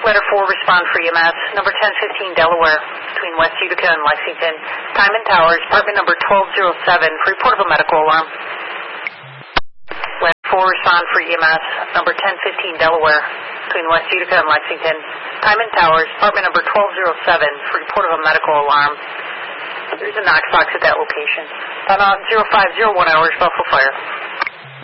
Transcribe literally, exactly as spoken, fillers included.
Letter four, respond for E M S, number ten fifteen Delaware, between West Utica and Lexington. Time and Towers, apartment number twelve oh seven, for report of a medical alarm. Letter four, respond for E M S, number ten fifteen Delaware, between West Utica and Lexington. Time and Towers, apartment number twelve oh seven, for report of a medical alarm. There's a Knox box at that location. On uh, zero five zero one hours, Buffalo Fire.